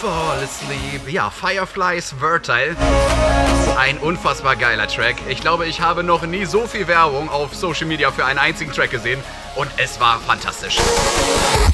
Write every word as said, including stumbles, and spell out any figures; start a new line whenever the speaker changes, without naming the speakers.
Fall asleep. Ja, Fireflies Vertile. Ein unfassbar geiler Track. Ich glaube, ich habe noch nie so viel Werbung auf Social Media für einen einzigen Track gesehen und es war fantastisch.